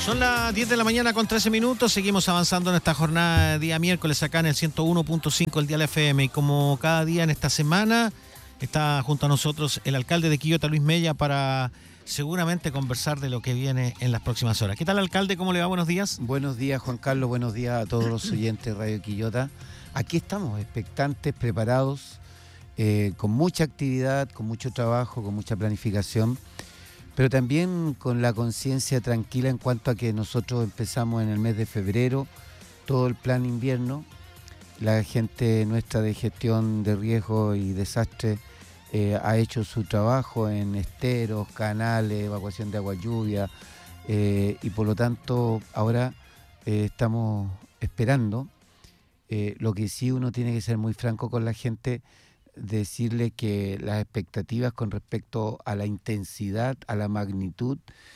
Son las 10 de la mañana con 13 minutos. Seguimos avanzando en esta jornada de día miércoles acá en el 101.5 el Dial FM. Y como cada día en esta semana, está junto a nosotros el alcalde de Quillota, Luis Mella, para seguramente conversar de lo que viene en las próximas horas. ¿Qué tal, alcalde? ¿Cómo le va? Buenos días. Buenos días, Juan Carlos. Buenos días a todos los oyentes de Radio Quillota. Aquí estamos, expectantes, preparados, con mucha actividad, con mucho trabajo, con mucha planificación, pero también con la conciencia tranquila en cuanto a que nosotros empezamos en el mes de febrero todo el plan invierno. La gente nuestra de gestión de riesgo y desastre ha hecho su trabajo en esteros, canales, evacuación de agua lluvia, y por lo tanto ahora estamos esperando. Lo que sí uno tiene que ser muy franco con la gente, decirle que las expectativas con respecto a la intensidad, a la magnitud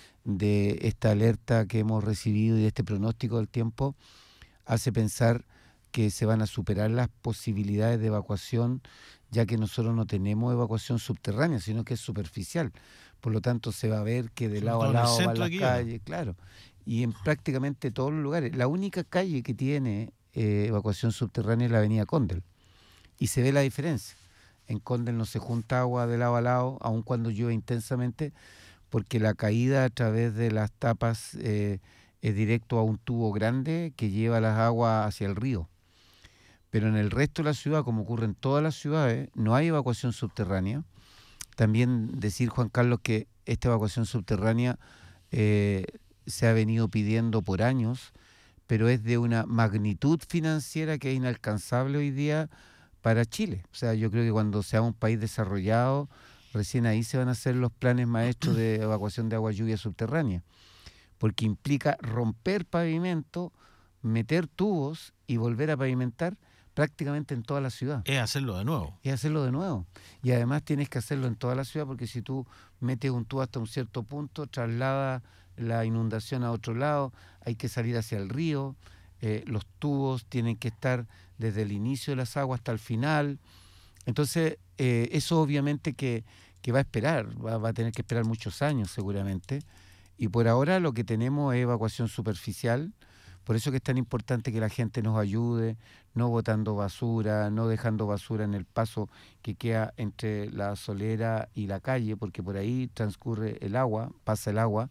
de esta alerta que hemos recibido y de este pronóstico del tiempo hace pensar que se van a superar las posibilidades de evacuación, ya que nosotros no tenemos evacuación subterránea, sino que es superficial. Por lo tanto, se va a ver que de lado a lado van las calles, claro, y en prácticamente todos los lugares. La única calle que tiene evacuación subterránea es la avenida Condel, y se ve la diferencia. En Condel no se junta agua de lado a lado, aun cuando llueve intensamente, porque la caída a través de las tapas es directo a un tubo grande que lleva las aguas hacia el río. Pero en el resto de la ciudad, como ocurre en todas las ciudades, no hay evacuación subterránea. También decir, Juan Carlos, que esta evacuación subterránea se ha venido pidiendo por años, pero es de una magnitud financiera que es inalcanzable hoy día para Chile. O sea, yo creo que cuando seamos un país desarrollado, recién ahí se van a hacer los planes maestros de evacuación de agua lluvia subterránea, porque implica romper pavimento, meter tubos y volver a pavimentar prácticamente en toda la ciudad. Es hacerlo de nuevo. Es hacerlo de nuevo. Y además tienes que hacerlo en toda la ciudad, porque si tú metes un tubo hasta un cierto punto, traslada la inundación a otro lado, hay que salir hacia el río, los tubos tienen que estar desde el inicio de las aguas hasta el final. Entonces, eso obviamente que va a esperar, va a tener que esperar muchos años seguramente. Y por ahora lo que tenemos es evacuación superficial. Por eso que es tan importante que la gente nos ayude, no botando basura, no dejando basura en el paso que queda entre la solera y la calle, porque por ahí transcurre el agua, pasa el agua,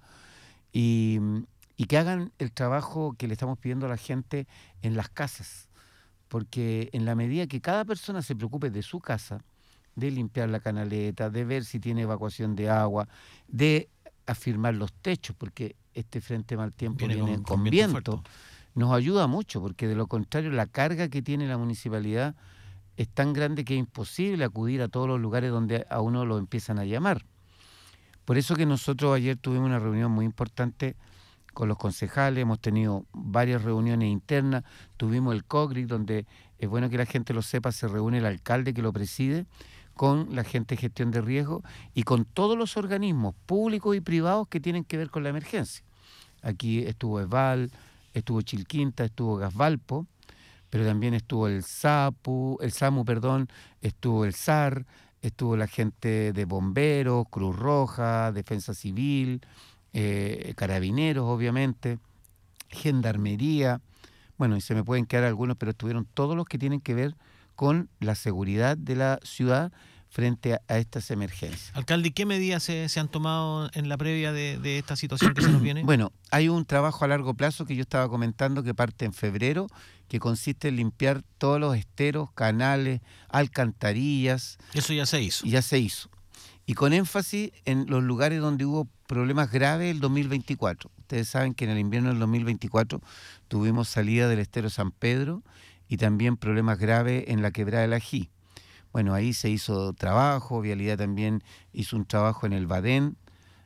y que hagan el trabajo que le estamos pidiendo a la gente en las casas, porque en la medida que cada persona se preocupe de su casa, de limpiar la canaleta, de ver si tiene evacuación de agua, de afirmar los techos, porque este frente mal tiempo viene con viento, nos ayuda mucho, porque de lo contrario la carga que tiene la municipalidad es tan grande que es imposible acudir a todos los lugares donde a uno lo empiezan a llamar. Por eso que nosotros ayer tuvimos una reunión muy importante con los concejales, hemos tenido varias reuniones internas, tuvimos el COGRIC, donde es bueno que la gente lo sepa, se reúne el alcalde que lo preside, con la gente de gestión de riesgo y con todos los organismos públicos y privados que tienen que ver con la emergencia. Aquí estuvo EVAL, estuvo Chilquinta, estuvo Gasvalpo, pero también estuvo el SAMU, estuvo el SAR, estuvo la gente de bomberos, Cruz Roja, Defensa Civil, Carabineros obviamente, Gendarmería, bueno, y se me pueden quedar algunos, pero estuvieron todos los que tienen que ver con la seguridad de la ciudad frente a estas emergencias. Alcalde, ¿qué medidas se han tomado en la previa de esta situación que se nos viene? Bueno, hay un trabajo a largo plazo que yo estaba comentando que parte en febrero, que consiste en limpiar todos los esteros, canales, alcantarillas. Eso ya se hizo. Ya se hizo. Y con énfasis en los lugares donde hubo problemas graves el 2024. Ustedes saben que en el invierno del 2024 tuvimos salida del estero San Pedro y también problemas graves en la quebrada del Ají. Bueno, ahí se hizo trabajo, Vialidad también hizo un trabajo en el Badén.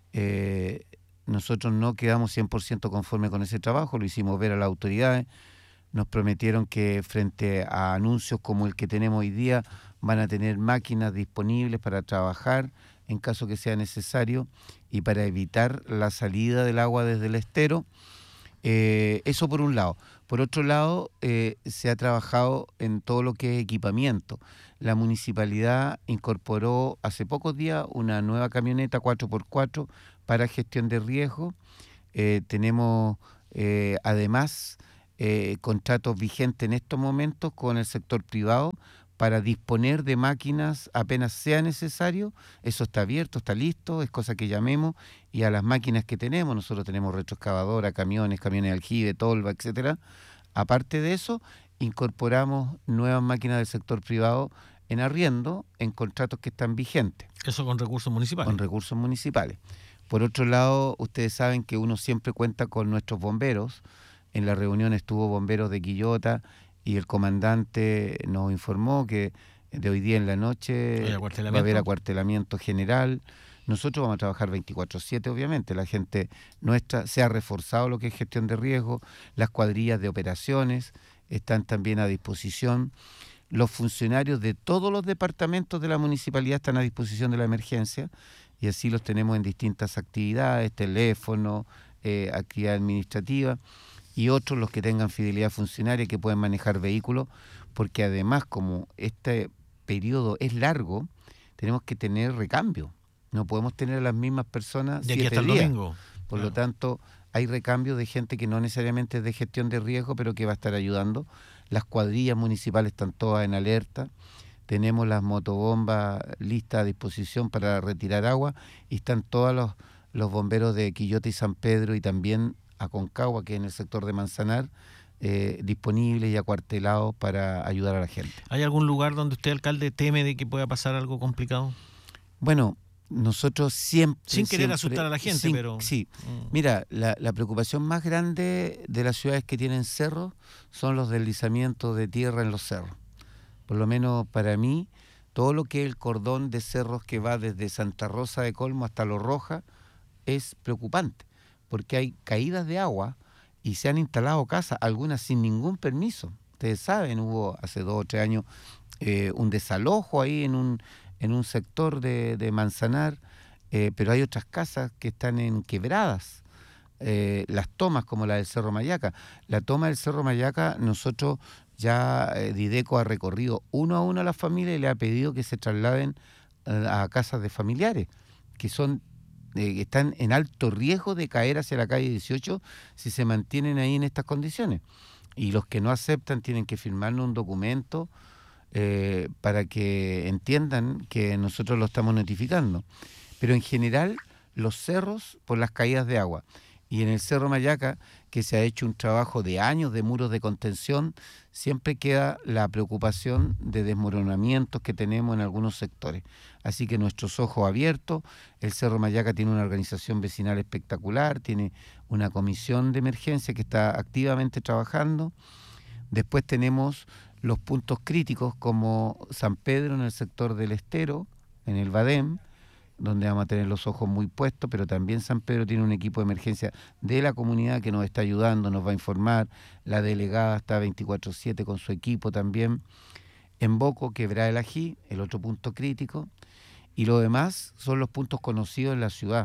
Nosotros no quedamos 100% conformes con ese trabajo, lo hicimos ver a las autoridades. Nos prometieron que frente a anuncios como el que tenemos hoy día van a tener máquinas disponibles para trabajar en caso que sea necesario y para evitar la salida del agua desde el estero. Eso por un lado. Por otro lado, se ha trabajado en todo lo que es equipamiento. La municipalidad incorporó hace pocos días una nueva camioneta 4x4 para gestión de riesgo. Tenemos además contratos vigentes en estos momentos con el sector privado para disponer de máquinas apenas sea necesario. Eso está abierto, está listo, es cosa que llamemos, y a las máquinas que tenemos, nosotros tenemos retroexcavadora, camiones de aljibe, tolva, etcétera. Aparte de eso, incorporamos nuevas máquinas del sector privado en arriendo, en contratos que están vigentes. Eso con recursos municipales. Con recursos municipales. Por otro lado, ustedes saben que uno siempre cuenta con nuestros bomberos. En la reunión estuvo bomberos de Quillota y el comandante nos informó que de hoy día en la noche va a haber acuartelamiento general. Nosotros vamos a trabajar 24/7, obviamente. La gente nuestra se ha reforzado lo que es gestión de riesgo. Las cuadrillas de operaciones están también a disposición. Los funcionarios de todos los departamentos de la municipalidad están a disposición de la emergencia, y así los tenemos en distintas actividades, teléfono, actividad administrativa, y otros los que tengan fidelidad funcionaria, que pueden manejar vehículos, porque además, como este periodo es largo, tenemos que tener recambio. No podemos tener a las mismas personas de aquí 7 hasta el días. domingo. Por lo tanto, hay recambio de gente que no necesariamente es de gestión de riesgo, pero que va a estar ayudando. Las cuadrillas municipales están todas en alerta. Tenemos las motobombas listas a disposición para retirar agua, y están todos los bomberos de Quillota y San Pedro, y también Aconcagua, que es en el sector de Manzanar, disponibles y acuartelados para ayudar a la gente. ¿Hay algún lugar donde usted, alcalde, teme de que pueda pasar algo complicado? Bueno, nosotros siempre... Sin querer asustar a la gente, pero... Sí. Mira, la preocupación más grande de las ciudades que tienen cerros son los deslizamientos de tierra en los cerros. Por lo menos para mí, todo lo que es el cordón de cerros que va desde Santa Rosa de Colmo hasta Los Rojas es preocupante, porque hay caídas de agua y se han instalado casas, algunas sin ningún permiso. Ustedes saben, hubo hace 2 o 3 años un desalojo ahí en un sector de Manzanar, pero hay otras casas que están en quebradas. Las tomas como la del Cerro Mayaca. La toma del Cerro Mayaca, nosotros ya Dideco ha recorrido uno a uno a las familias y le ha pedido que se trasladen a casas de familiares, que están en alto riesgo de caer hacia la calle 18 si se mantienen ahí en estas condiciones. Y los que no aceptan tienen que firmarnos un documento para que entiendan que nosotros lo estamos notificando. Pero en general, los cerros por las caídas de agua. Y en el Cerro Mayaca, que se ha hecho un trabajo de años de muros de contención, siempre queda la preocupación de desmoronamientos que tenemos en algunos sectores. Así que nuestros ojos abiertos. El Cerro Mayaca tiene una organización vecinal espectacular, tiene una comisión de emergencia que está activamente trabajando. Después tenemos los puntos críticos como San Pedro en el sector del Estero, en el Badem, donde vamos a tener los ojos muy puestos, pero también San Pedro tiene un equipo de emergencia de la comunidad que nos está ayudando, nos va a informar. La delegada está 24/7 con su equipo también. En Boco, Quebrada del Ají, el otro punto crítico. Y lo demás son los puntos conocidos en la ciudad.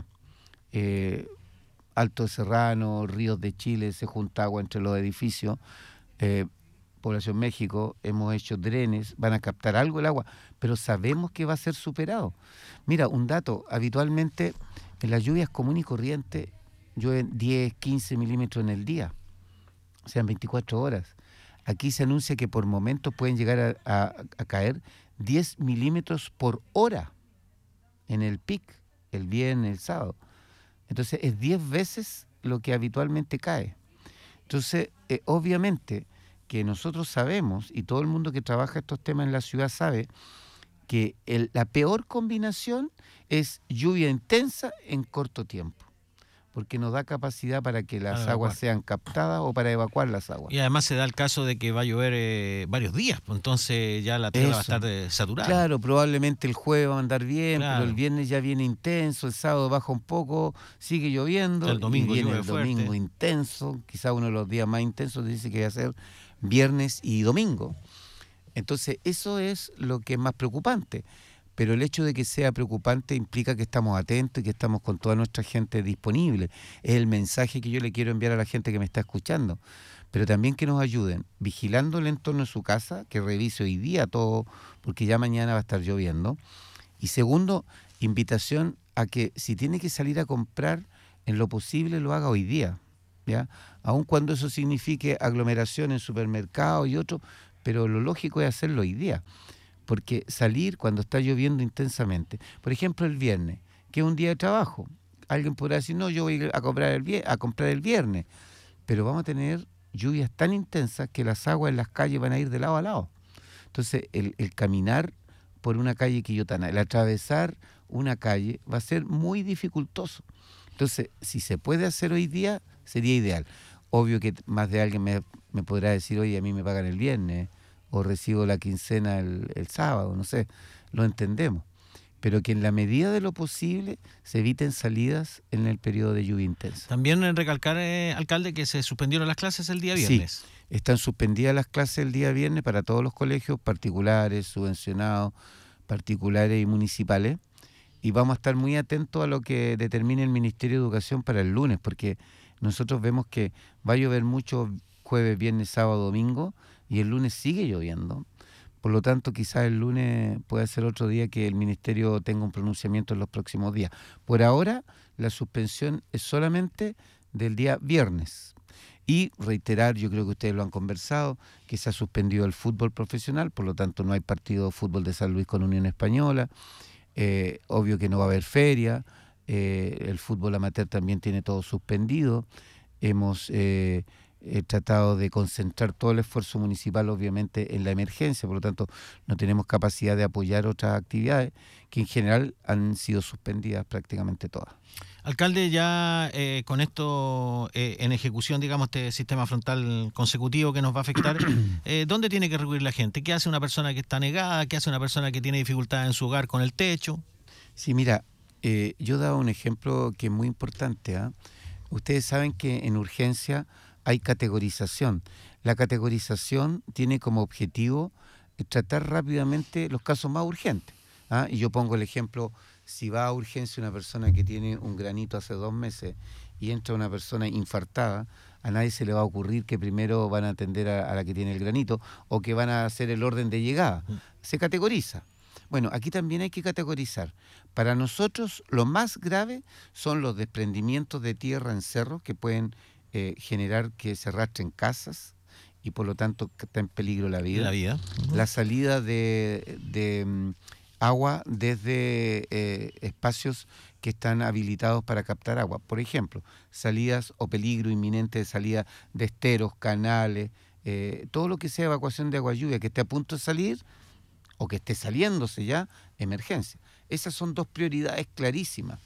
Alto de Serrano, Ríos de Chile, se junta agua entre los edificios. Población México, hemos hecho drenes, van a captar algo el agua, pero sabemos que va a ser superado. Mira, un dato, habitualmente en las lluvias común y corriente llueven 10, 15 milímetros en el día, o sea, en 24 horas. Aquí se anuncia que por momentos pueden llegar a caer 10 milímetros por hora en el pic, el viernes, el sábado. Entonces es 10 veces lo que habitualmente cae. Entonces, obviamente, que nosotros sabemos, y todo el mundo que trabaja estos temas en la ciudad sabe, que la peor combinación es lluvia intensa en corto tiempo, porque nos da capacidad para que las aguas sean captadas o para evacuar las aguas. Y además se da el caso de que va a llover varios días, pues entonces ya la tierra va a estar saturada. Claro, probablemente el jueves va a andar bien, claro, pero el viernes ya viene intenso, el sábado baja un poco, sigue lloviendo, el domingo y viene el domingo fuerte, intenso, quizá uno de los días más intensos, dice que va a ser viernes y domingo. Entonces eso es lo que es más preocupante, pero el hecho de que sea preocupante implica que estamos atentos y que estamos con toda nuestra gente disponible. Es el mensaje que yo le quiero enviar a la gente que me está escuchando, pero también que nos ayuden vigilando el entorno de su casa, que revise hoy día todo, porque ya mañana va a estar lloviendo. Y segundo, invitación a que si tiene que salir a comprar en lo posible lo haga hoy día, ¿ya? Aun cuando eso signifique aglomeración en supermercados y otros, pero lo lógico es hacerlo hoy día, porque salir cuando está lloviendo intensamente, por ejemplo el viernes, que es un día de trabajo, alguien podrá decir, no, yo voy a comprar el viernes, pero vamos a tener lluvias tan intensas que las aguas en las calles van a ir de lado a lado. Entonces el caminar por una calle quillotana, el atravesar una calle va a ser muy dificultoso. Entonces, si se puede hacer hoy día, sería ideal. Obvio que más de alguien me podrá decir, oye, a mí me pagan el viernes, o recibo la quincena el sábado, no sé, lo entendemos. Pero que en la medida de lo posible se eviten salidas en el periodo de lluvia intensa. También recalcar, alcalde, que se suspendieron las clases el día viernes. Sí, están suspendidas las clases el día viernes para todos los colegios particulares, subvencionados, particulares y municipales. Y vamos a estar muy atentos a lo que determine el Ministerio de Educación para el lunes, porque nosotros vemos que va a llover mucho jueves, viernes, sábado, domingo, y el lunes sigue lloviendo. Por lo tanto, quizás el lunes pueda ser otro día que el Ministerio tenga un pronunciamiento en los próximos días. Por ahora, la suspensión es solamente del día viernes. Y reiterar, yo creo que ustedes lo han conversado, que se ha suspendido el fútbol profesional, por lo tanto no hay partido de fútbol de San Luis con Unión Española. Obvio que no va a haber feria, el fútbol amateur también tiene todo suspendido. Hemos tratado de concentrar todo el esfuerzo municipal obviamente en la emergencia, por lo tanto no tenemos capacidad de apoyar otras actividades que en general han sido suspendidas prácticamente todas. Alcalde, ya con esto en ejecución, digamos, este sistema frontal consecutivo que nos va a afectar, ¿dónde tiene que recurrir la gente? ¿Qué hace una persona que está negada? ¿Qué hace una persona que tiene dificultad en su hogar con el techo? Sí, mira, yo daba un ejemplo que es muy importante, ¿eh? Ustedes saben que en urgencia hay categorización. La categorización tiene como objetivo tratar rápidamente los casos más urgentes, ¿ah? Y yo pongo el ejemplo, si va a urgencia una persona que tiene un granito hace 2 meses y entra una persona infartada, a nadie se le va a ocurrir que primero van a atender a la que tiene el granito o que van a hacer el orden de llegada. Se categoriza. Bueno, aquí también hay que categorizar. Para nosotros lo más grave son los desprendimientos de tierra en cerros que pueden generar que se arrastren casas y por lo tanto está en peligro la vida. La salida de agua desde espacios que están habilitados para captar agua. Por ejemplo, salidas o peligro inminente de salida de esteros, canales, todo lo que sea evacuación de agua lluvia que esté a punto de salir o que esté saliéndose ya, emergencia. Esas son 2 prioridades clarísimas.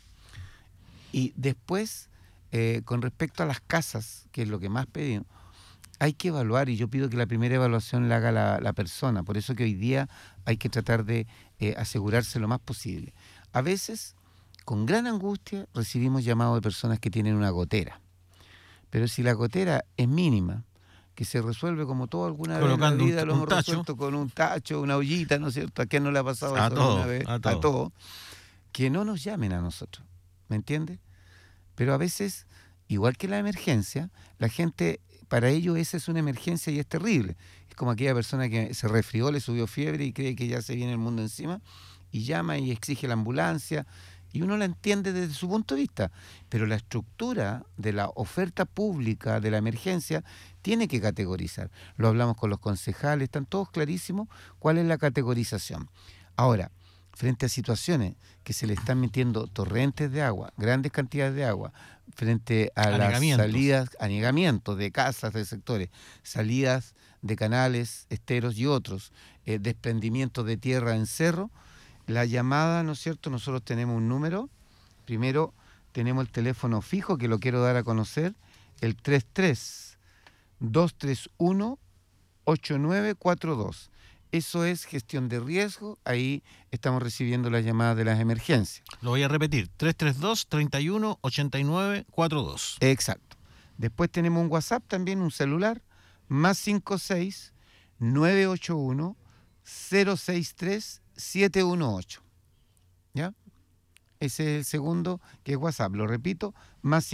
Y después, con respecto a las casas, que es lo que más pedimos, hay que evaluar, y yo pido que la primera evaluación la haga la persona, por eso que hoy día hay que tratar de asegurarse lo más posible. A veces, con gran angustia, recibimos llamados de personas que tienen una gotera, pero si la gotera es mínima, que se resuelve como todo alguna vez en la vida, lo hemos resuelto con un tacho, una ollita, ¿no es cierto? ¿A quién no le ha pasado eso alguna vez? A todo. Que no nos llamen a nosotros, ¿me entiendes? Pero a veces, igual que la emergencia, la gente, para ellos esa es una emergencia y es terrible. Es como aquella persona que se resfrió, le subió fiebre y cree que ya se viene el mundo encima y llama y exige la ambulancia y uno la entiende desde su punto de vista. Pero la estructura de la oferta pública de la emergencia tiene que categorizar. Lo hablamos con los concejales, están todos clarísimos cuál es la categorización. Ahora, frente a situaciones que se le están metiendo torrentes de agua, grandes cantidades de agua, frente a las salidas, anegamientos de casas, de sectores, salidas de canales, esteros y otros, desprendimientos de tierra en cerro, la llamada, ¿no es cierto? Nosotros tenemos un número, primero tenemos el teléfono fijo, que lo quiero dar a conocer, el 33-231-8942. Eso es gestión de riesgo, ahí estamos recibiendo las llamadas de las emergencias. Lo voy a repetir, 332-31-8942. Exacto. Después tenemos un WhatsApp también, un celular, más 56-981-063-718. ¿Ya? Ese es el segundo, que es WhatsApp. Lo repito, más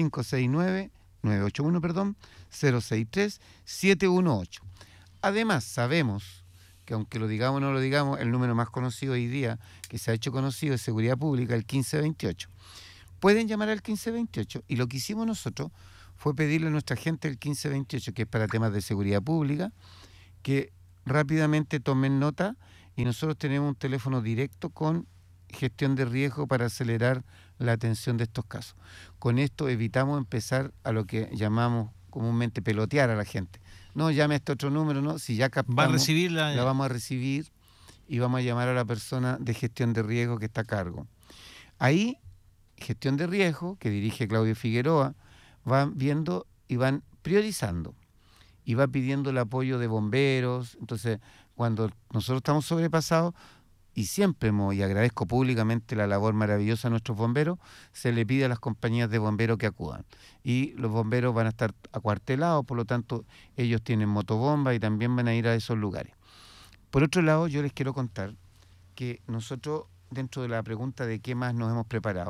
569-981, 063-718. Además, sabemos que aunque lo digamos o no lo digamos, el número más conocido hoy día, que se ha hecho conocido, es Seguridad Pública, el 1528. pueden llamar al 1528. Y lo que hicimos nosotros fue pedirle a nuestra gente del 1528, que es para temas de seguridad pública, que rápidamente tomen nota, y nosotros tenemos un teléfono directo con gestión de riesgo para acelerar la atención de estos casos. Con esto evitamos empezar a lo que llamamos comúnmente pelotear a la gente. No, llame a este otro número, no, si ya captamos, va a recibir la vamos a recibir y vamos a llamar a la persona de gestión de riesgo que está a cargo. Ahí, gestión de riesgo, que dirige Claudio Figueroa, van viendo y van priorizando y va pidiendo el apoyo de bomberos. Entonces, cuando nosotros estamos sobrepasados, y siempre y agradezco públicamente la labor maravillosa de nuestros bomberos, se le pide a las compañías de bomberos que acudan. Y los bomberos van a estar acuartelados, por lo tanto, ellos tienen motobomba y también van a ir a esos lugares. Por otro lado, yo les quiero contar que nosotros, dentro de la pregunta de qué más nos hemos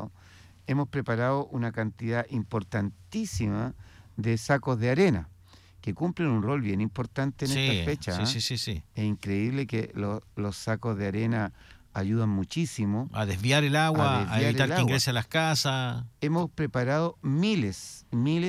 preparado una cantidad importantísima de sacos de arena, que cumplen un rol bien importante en esta fecha. Sí. Es increíble que los sacos de arena ayudan muchísimo. A desviar el agua, a evitar que ingrese a las casas. Hemos preparado miles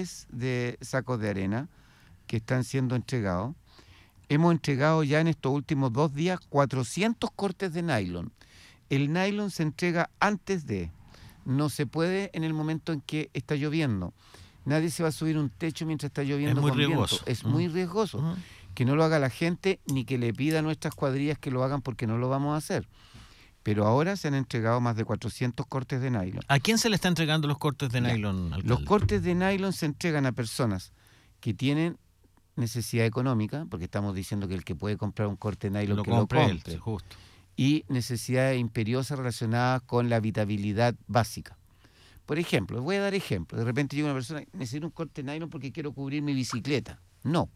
de sacos de arena que están siendo entregados. Hemos entregado ya en estos últimos 2 días 400 cortes de nylon. El nylon se entrega antes de. No se puede en el momento en que está lloviendo. Nadie se va a subir un techo mientras está lloviendo. Es muy riesgoso. Es muy riesgoso. Que no lo haga la gente, ni que le pida a nuestras cuadrillas que lo hagan, porque no lo vamos a hacer. Pero ahora se han entregado más de 400 cortes de nylon. ¿A quién se le está entregando los cortes de nylon, alcalde? Los cortes de nylon se entregan a personas que tienen necesidad económica, porque estamos diciendo que el que puede comprar un corte de nylon, que lo compre. Él, justo. Y necesidades imperiosas relacionadas con la habitabilidad básica. Por ejemplo, voy a dar ejemplo. De repente llega una persona, necesito un corte de nylon porque quiero cubrir mi bicicleta. No.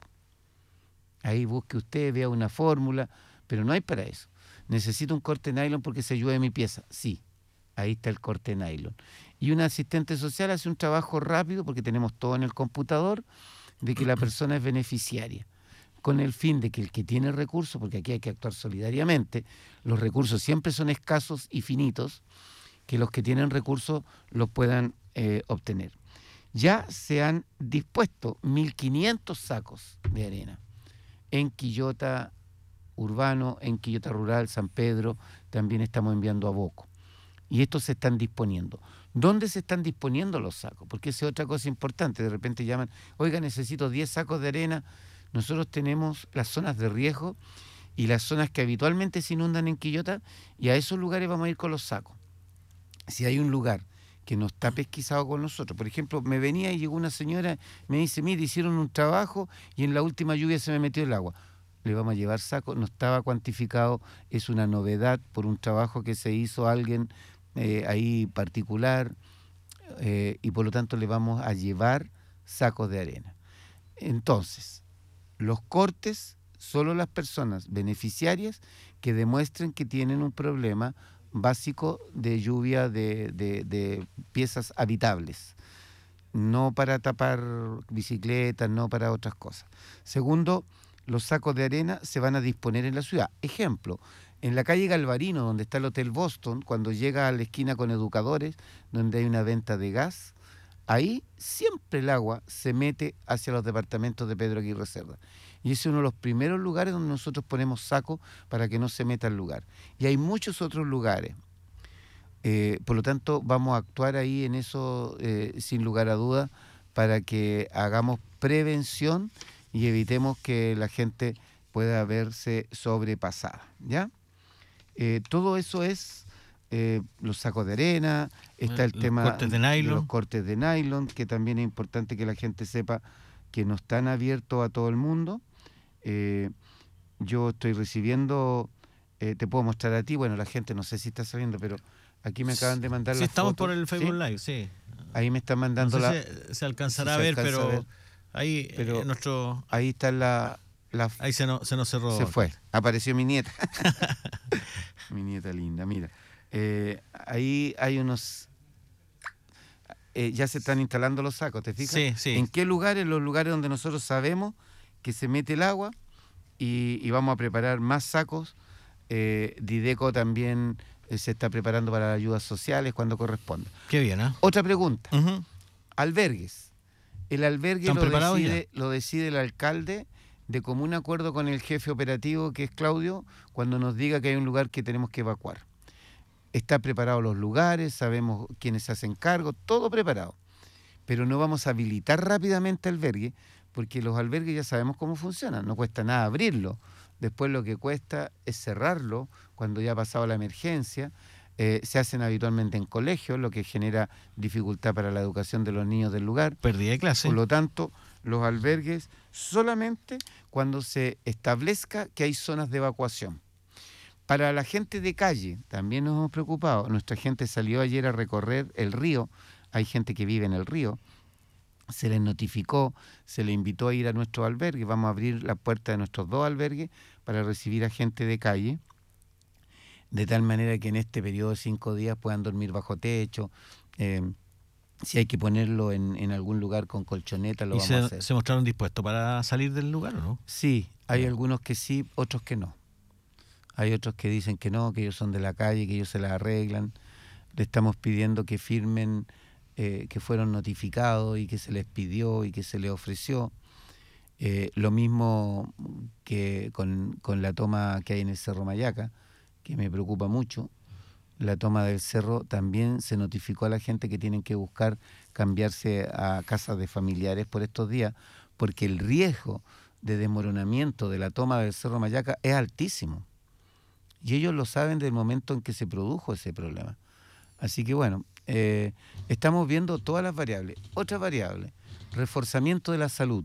Ahí busque usted, vea una fórmula, pero no hay para eso. Necesito un corte de nylon porque se llueve mi pieza. Sí, ahí está el corte de nylon. Y un asistente social hace un trabajo rápido, porque tenemos todo en el computador, de que la persona es beneficiaria, con el fin de que el que tiene recursos, porque aquí hay que actuar solidariamente, los recursos siempre son escasos y finitos, que los que tienen recursos los puedan obtener. Ya se han dispuesto 1.500 sacos de arena en Quillota Urbano, en Quillota Rural, San Pedro, también estamos enviando a Boco. Y estos se están disponiendo. ¿Dónde se están disponiendo los sacos? Porque esa es otra cosa importante. De repente llaman, oiga, necesito 10 sacos de arena. Nosotros tenemos las zonas de riesgo y las zonas que habitualmente se inundan en Quillota, y a esos lugares vamos a ir con los sacos. Si hay un lugar que no está pesquisado con nosotros, por ejemplo, me venía y llegó una señora, me dice, mire, hicieron un trabajo y en la última lluvia se me metió el agua. Le vamos a llevar sacos, no estaba cuantificado, es una novedad por un trabajo que se hizo a alguien ahí particular, y por lo tanto le vamos a llevar sacos de arena. Entonces, los cortes, solo las personas beneficiarias que demuestren que tienen un problema básico de lluvia de piezas habitables, no para tapar bicicletas, no para otras cosas. Segundo, los sacos de arena se van a disponer en la ciudad. Ejemplo, en la calle Galvarino, donde está el Hotel Boston, cuando llega a la esquina con Educadores, donde hay una venta de gas, ahí siempre el agua se mete hacia los departamentos de Pedro Aguirre Cerda. Y ese es uno de los primeros lugares donde nosotros ponemos sacos para que no se meta el lugar. Y hay muchos otros lugares. Por lo tanto, vamos a actuar ahí en eso sin lugar a dudas, para que hagamos prevención y evitemos que la gente pueda verse sobrepasada, ¿ya? Todo eso es los sacos de arena, está el tema de los cortes de nylon, que también es importante que la gente sepa que no están abiertos a todo el mundo. Yo estoy recibiendo, te puedo mostrar a ti, bueno, la gente no sé si está sabiendo, pero aquí me acaban de mandar las estamos fotos. por el Facebook ¿Sí? Live, sí. Ahí me están mandando no sé se alcanzará a ver, pero ahí nuestro... Ahí está ahí se nos cerró. Se fue, apareció mi nieta. Mi nieta linda, mira. Ahí hay unos... ya se están instalando los sacos, ¿te fijas? Sí, sí. ¿En qué lugares? Los lugares donde nosotros sabemos que se mete el agua, y vamos a preparar más sacos. Dideco también se está preparando para las ayudas sociales cuando corresponda. Qué bien, ¿eh? Otra pregunta. Uh-huh. Albergues. El albergue lo decide el alcalde de común acuerdo con el jefe operativo, que es Claudio, cuando nos diga que hay un lugar que tenemos que evacuar. Están preparados los lugares, sabemos quiénes se hacen cargo, todo preparado. Pero no vamos a habilitar rápidamente albergue, porque los albergues ya sabemos cómo funcionan, no cuesta nada abrirlo. Después lo que cuesta es cerrarlo cuando ya ha pasado la emergencia. Se hacen habitualmente en colegios, lo que genera dificultad para la educación de los niños del lugar. Pérdida de clase. Por lo tanto, los albergues solamente cuando se establezca que hay zonas de evacuación. Para la gente de calle, también nos hemos preocupado. Nuestra gente salió ayer a recorrer el río. Hay gente que vive en el río. Se les notificó, se les invitó a ir a nuestros albergues. Vamos a abrir la puerta de nuestros 2 albergues para recibir a gente de calle, de tal manera que en este periodo de 5 días puedan dormir bajo techo. Si hay que ponerlo en algún lugar con colchoneta, lo vamos a hacer. ¿Se mostraron dispuestos para salir del lugar o no? Sí, hay algunos que sí, otros que no. Hay otros que dicen que no, que ellos son de la calle, que ellos se las arreglan. Le estamos pidiendo que firmen que fueron notificados y que se les pidió y que se les ofreció. Lo mismo que con la toma que hay en el Cerro Mayaca, que me preocupa mucho. La toma del cerro también se notificó a la gente que tienen que buscar cambiarse a casas de familiares por estos días, porque el riesgo de desmoronamiento de la toma del Cerro Mayaca es altísimo. Y ellos lo saben del momento en que se produjo ese problema. Así que bueno, estamos viendo todas las variables. Otra variable, reforzamiento de la salud.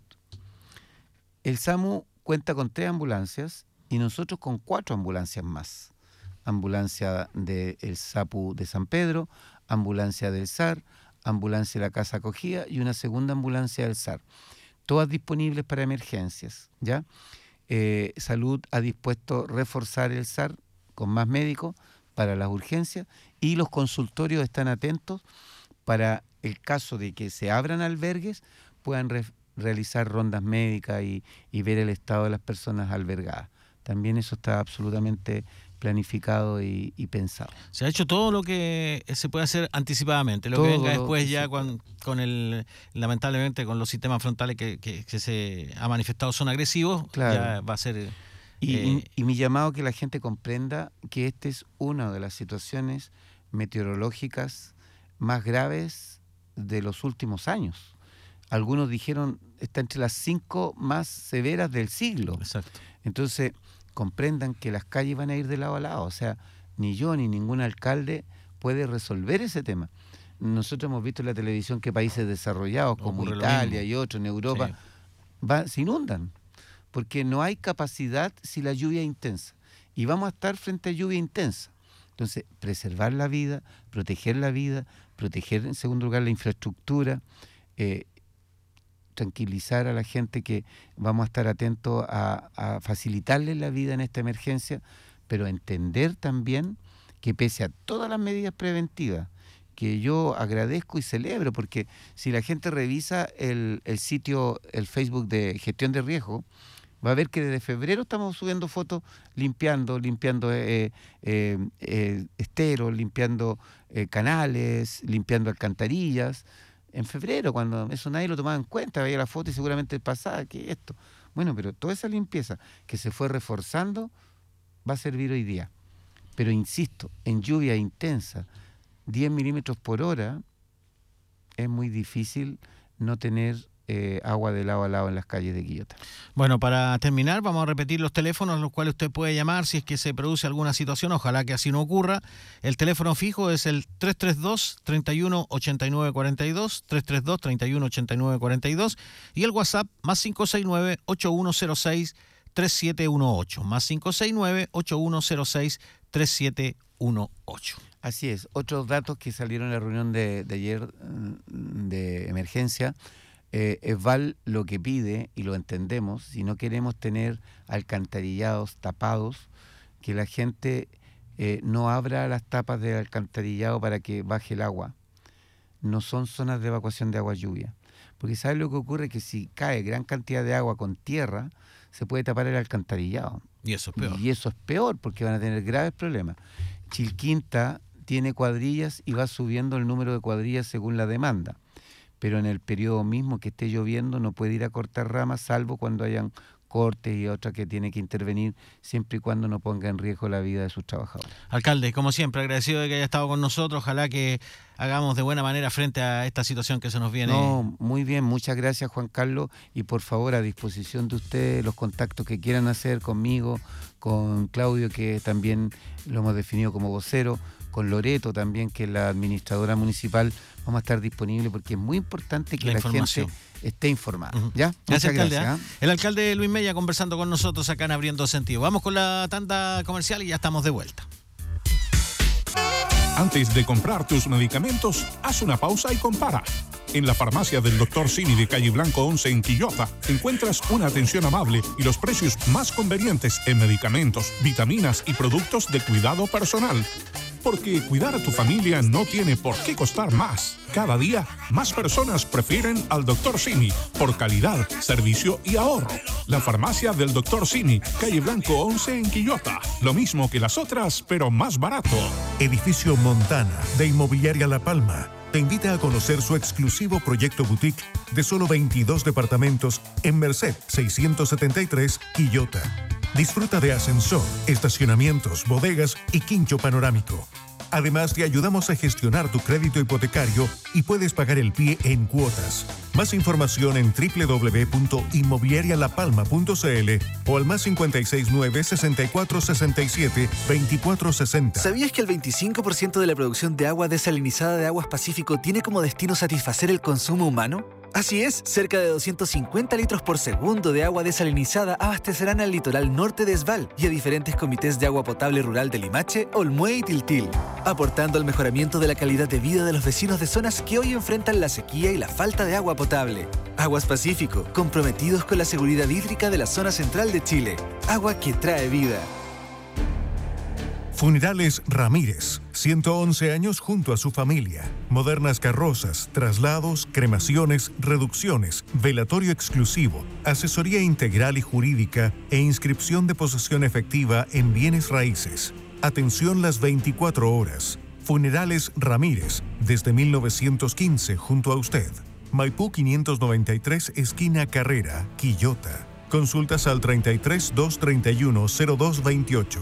El SAMU cuenta con 3 ambulancias y nosotros con 4 ambulancias más. Ambulancia del SAPU de San Pedro, ambulancia del SAR, ambulancia de la Casa Acogida y una segunda ambulancia del SAR. Todas disponibles para emergencias, ¿ya? Salud ha dispuesto reforzar el SAR con más médicos para las urgencias y los consultorios están atentos para el caso de que se abran albergues, puedan realizar rondas médicas y ver el estado de las personas albergadas. También eso está absolutamente planificado y pensado. Se ha hecho todo lo que se puede hacer anticipadamente, lo que venga después ya lamentablemente con los sistemas frontales que se ha manifestado son agresivos, claro. Ya va a ser... Y mi llamado que la gente comprenda que esta es una de las situaciones meteorológicas más graves de los últimos años. Algunos dijeron está entre las 5 más severas del siglo. Exacto. Entonces, comprendan que las calles van a ir de lado a lado. O sea, ni yo ni ningún alcalde puede resolver ese tema. Nosotros hemos visto en la televisión que países desarrollados como Italia y otros en Europa se inundan, porque no hay capacidad si la lluvia es intensa. Y vamos a estar frente a lluvia intensa. Entonces, preservar la vida, proteger en segundo lugar la infraestructura, tranquilizar a la gente que vamos a estar atentos a facilitarles la vida en esta emergencia, pero entender también que pese a todas las medidas preventivas, que yo agradezco y celebro, porque si la gente revisa el sitio, el Facebook de Gestión de Riesgo, va a ver que desde febrero estamos subiendo fotos limpiando esteros, limpiando canales, limpiando alcantarillas. En febrero, cuando eso nadie lo tomaba en cuenta, veía la foto y seguramente pasaba que esto. Bueno, pero toda esa limpieza que se fue reforzando va a servir hoy día. Pero insisto, en lluvia intensa, 10 milímetros por hora, es muy difícil no tener agua de lado a lado en las calles de Quillota. Bueno, para terminar, vamos a repetir los teléfonos a los cuales usted puede llamar si es que se produce alguna situación, ojalá que así no ocurra. El teléfono fijo es el 332-318942, 332-318942 y el WhatsApp más 569-8106-3718, más 569-8106-3718. Así es. Otros datos que salieron en la reunión de ayer de emergencia. ESVAL lo que pide, y lo entendemos, si no queremos tener alcantarillados tapados, que la gente no abra las tapas del alcantarillado para que baje el agua. No son zonas de evacuación de agua lluvia. Porque ¿sabes lo que ocurre? Que si cae gran cantidad de agua con tierra, se puede tapar el alcantarillado. Y eso es peor. Y eso es peor porque van a tener graves problemas. Chilquinta tiene cuadrillas y va subiendo el número de cuadrillas según la demanda. Pero en el periodo mismo que esté lloviendo no puede ir a cortar ramas, salvo cuando hayan cortes y otra que tiene que intervenir, siempre y cuando no ponga en riesgo la vida de sus trabajadores. Alcalde, como siempre, agradecido de que haya estado con nosotros. Ojalá que hagamos de buena manera frente a esta situación que se nos viene. No, muy bien, muchas gracias, Juan Carlos, y por favor, a disposición de ustedes, los contactos que quieran hacer conmigo, con Claudio, que también lo hemos definido como vocero, con Loreto también, que es la administradora municipal. Vamos a estar disponibles porque es muy importante que la gente esté informada. Uh-huh. ¿Ya? Gracias, alcalde. Gracias. El alcalde Luis Mella conversando con nosotros acá en Abriendo Sentido. Vamos con la tanda comercial y ya estamos de vuelta. Antes de comprar tus medicamentos, haz una pausa y compara. En la farmacia del Dr. Simi de Calle Blanco 11 en Quillota encuentras una atención amable y los precios más convenientes en medicamentos, vitaminas y productos de cuidado personal. Porque cuidar a tu familia no tiene por qué costar más. Cada día, más personas prefieren al Dr. Simi por calidad, servicio y ahorro. La farmacia del Dr. Simi, Calle Blanco 11 en Quillota. Lo mismo que las otras, pero más barato. Edificio Montana de Inmobiliaria La Palma te invita a conocer su exclusivo proyecto boutique de solo 22 departamentos en Merced 673, Quillota. Disfruta de ascensor, estacionamientos, bodegas y quincho panorámico. Además, te ayudamos a gestionar tu crédito hipotecario y puedes pagar el pie en cuotas. Más información en www.inmobiliarialapalma.cl o al +569 6467 2460. ¿Sabías que el 25% de la producción de agua desalinizada de Aguas Pacífico tiene como destino satisfacer el consumo humano? Así es, cerca de 250 litros por segundo de agua desalinizada abastecerán al litoral norte de Esval y a diferentes comités de agua potable rural de Limache, Olmué y Tiltil, aportando al mejoramiento de la calidad de vida de los vecinos de zonas que hoy enfrentan la sequía y la falta de agua potable. Aguas Pacífico, comprometidos con la seguridad hídrica de la zona central de Chile. Agua que trae vida. Funerales Ramírez, 111 años junto a su familia. Modernas carrozas, traslados, cremaciones, reducciones, velatorio exclusivo, asesoría integral y jurídica e inscripción de posesión efectiva en bienes raíces. Atención las 24 horas. Funerales Ramírez, desde 1915 junto a usted. Maipú 593, esquina Carrera, Quillota. Consultas al 33 231 0228.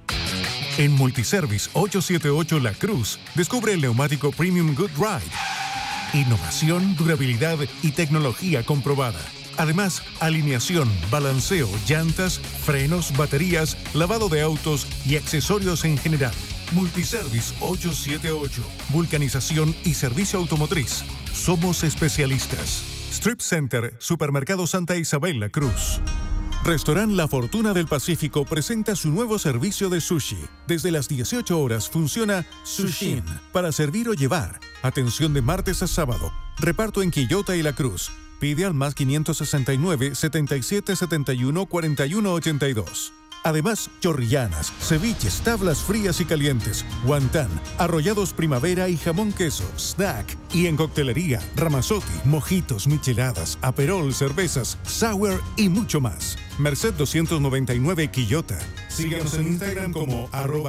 En Multiservice 878 La Cruz, descubre el neumático Premium Good Ride. Innovación, durabilidad y tecnología comprobada. Además, alineación, balanceo, llantas, frenos, baterías, lavado de autos y accesorios en general. Multiservice 878. Vulcanización y servicio automotriz. Somos especialistas. Strip Center, Supermercado Santa Isabel La Cruz. Restaurant La Fortuna del Pacífico presenta su nuevo servicio de sushi. Desde las 18 horas funciona Sushin para servir o llevar. Atención de martes a sábado. Reparto en Quillota y La Cruz. Pide al +569 77 71 41 82. Además, chorrillanas, ceviches, tablas frías y calientes, guantán, arrollados primavera y jamón queso, snack. Y en coctelería, ramazotti, mojitos, micheladas, aperol, cervezas, sour y mucho más. Merced 299 Quillota. Síganos en Instagram como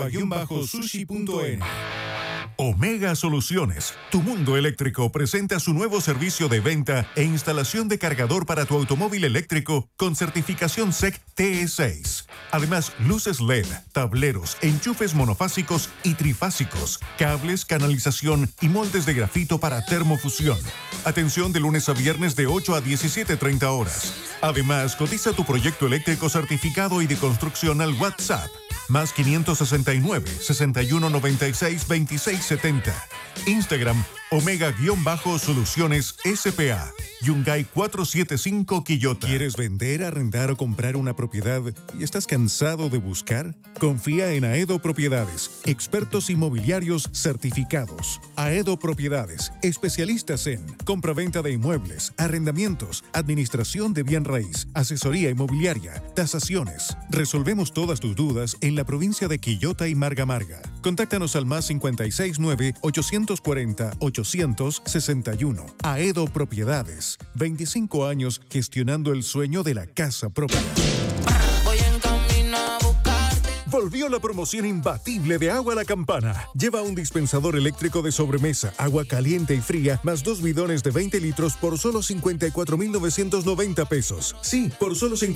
@sushi.n. Omega Soluciones, tu mundo eléctrico, presenta su nuevo servicio de venta e instalación de cargador para tu automóvil eléctrico con certificación SEC TE6. Además, luces LED, tableros, enchufes monofásicos y trifásicos, cables, canalización y moldes de grafito para termofusión. Atención de lunes a viernes de 8 a 17:30 horas. Además, cotiza tu proyecto eléctrico certificado y de construcción al WhatsApp. +569 61 96 26 70. Instagram Omega-Soluciones SPA. Yungay 475 Quillota. ¿Quieres vender, arrendar o comprar una propiedad y estás cansado de buscar? Confía en Aedo Propiedades, expertos inmobiliarios certificados. Aedo Propiedades, especialistas en compraventa de inmuebles, arrendamientos, administración de bien raíz, asesoría inmobiliaria, tasaciones. Resolvemos todas tus dudas en la provincia de Quillota y Marga Marga. Contáctanos al +569 840 861. Aedo Propiedades, 25 años gestionando el sueño de la casa propia. Volvió la promoción imbatible de Agua La Campana. Lleva un dispensador eléctrico de sobremesa, agua caliente y fría, más 2 bidones de 20 litros por solo 54,990 pesos. Sí, por solo